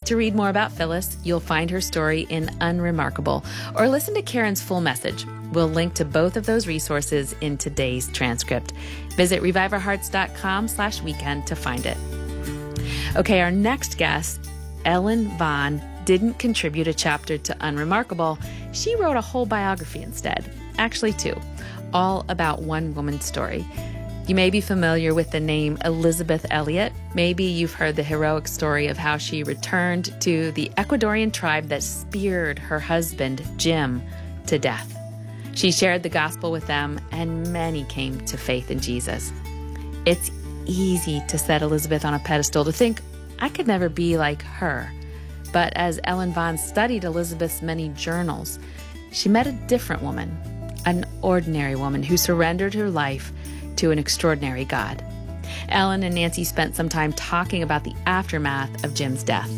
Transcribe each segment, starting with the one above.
To read more about Phyllis, you'll find her story in Unremarkable, or listen to Karen's full message. We'll link to both of those resources in today's transcript. Visit reviveourhearts.com/weekend to find it. Okay, our next guest, Ellen Vaughn, didn't contribute a chapter to Unremarkable. She wrote a whole biography instead, actually two, all about one woman's story. You may be familiar with the name Elisabeth Elliot. Maybe you've heard the heroic story of how she returned to the Ecuadorian tribe that speared her husband, Jim, to death. She shared the gospel with them, and many came to faith in Jesus. It's easy to set Elisabeth on a pedestal, to think, I could never be like her. But as Ellen Vaughn studied Elisabeth's many journals, she met a different woman, an ordinary woman who surrendered her life to an extraordinary God. Ellen and Nancy spent some time talking about the aftermath of Jim's death.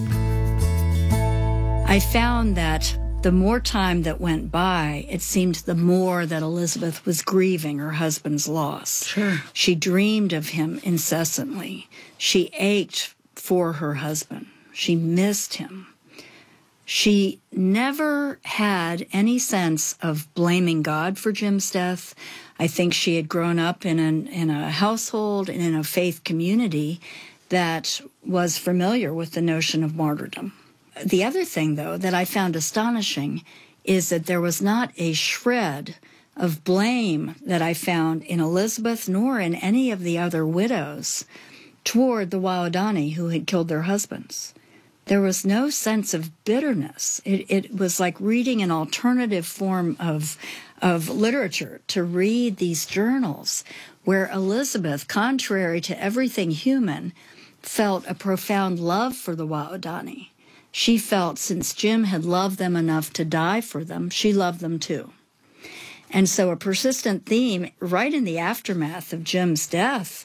I found that the more time that went by, it seemed the more that Elisabeth was grieving her husband's loss. Sure. She dreamed of him incessantly. She ached for her husband. She missed him. She never had any sense of blaming God for Jim's death. I think she had grown up in a household and in a faith community that was familiar with the notion of martyrdom. The other thing, though, that I found astonishing is that there was not a shred of blame that I found in Elisabeth nor in any of the other widows toward the Waodani who had killed their husbands. There was no sense of bitterness. It was like reading an alternative form of literature, to read these journals where Elisabeth, contrary to everything human, felt a profound love for the Waodani. She felt since Jim had loved them enough to die for them, she loved them too. And so a persistent theme right in the aftermath of Jim's death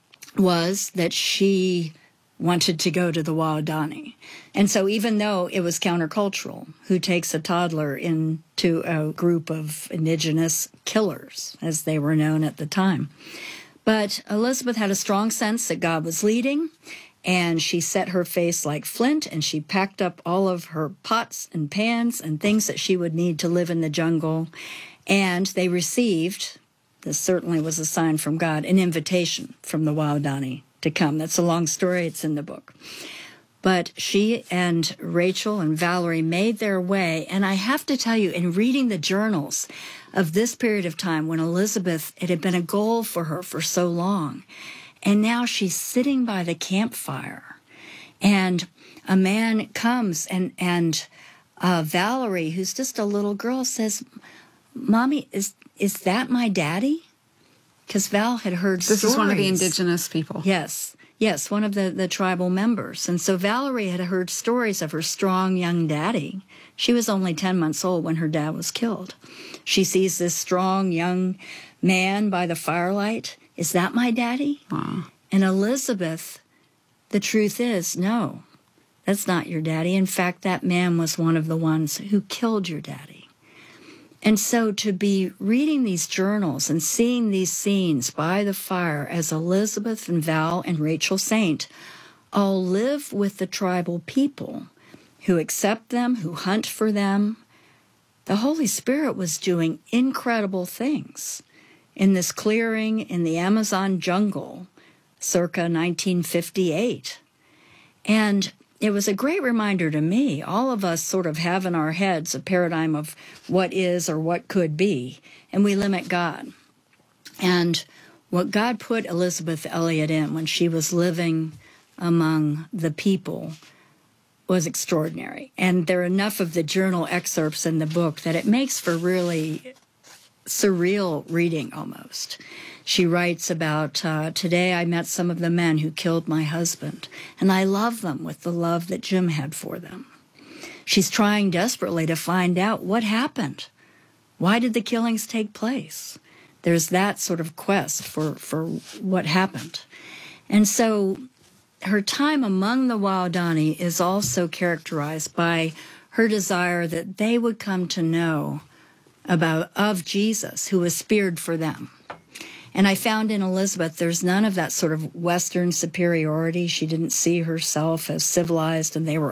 was that she wanted to go to the Waodani. And so even though it was countercultural, who takes a toddler into a group of indigenous killers, as they were known at the time. But Elisabeth had a strong sense that God was leading, and she set her face like flint, and she packed up all of her pots and pans and things that she would need to live in the jungle. And they received, this certainly was a sign from God, an invitation from the Waodani to come. That's a long story. It's in the book. But she and Rachel and Valerie made their way. And I have to tell you, in reading the journals of this period of time when Elisabeth, it had been a goal for her for so long. And now she's sitting by the campfire. And a man comes and Valerie, who's just a little girl, says, Mommy, is that my daddy? Because Val had heard stories. This is one of the indigenous people. Yes, one of the tribal members. And so Valerie had heard stories of her strong young daddy. She was only 10 months old when her dad was killed. She sees this strong young man by the firelight. Is that my daddy? Wow. And Elisabeth, the truth is, no, that's not your daddy. In fact, that man was one of the ones who killed your daddy. And so to be reading these journals and seeing these scenes by the fire as Elisabeth and Val and Rachel Saint all live with the tribal people who accept them, who hunt for them, the Holy Spirit was doing incredible things in this clearing in the Amazon jungle circa 1958. And it was a great reminder to me. All of us sort of have in our heads a paradigm of what is or what could be, and we limit God. And what God put Elisabeth Elliot in when she was living among the people was extraordinary. And there are enough of the journal excerpts in the book that it makes for really surreal reading almost. She writes about, today I met some of the men who killed my husband, and I love them with the love that Jim had for them. She's trying desperately to find out what happened. Why did the killings take place? There's that sort of quest for what happened. And so her time among the Waodani is also characterized by her desire that they would come to know of Jesus, who was speared for them. And I found in Elisabeth, there's none of that sort of Western superiority. She didn't see herself as civilized and they were